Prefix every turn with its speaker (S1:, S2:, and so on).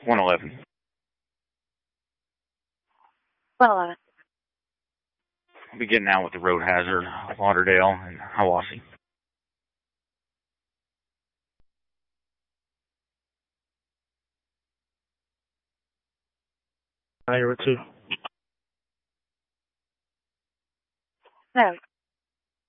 S1: 111.
S2: Well,
S1: I'll be getting out with the road hazard, Lauderdale and Hiwassee.
S3: Iowa 2.
S2: no.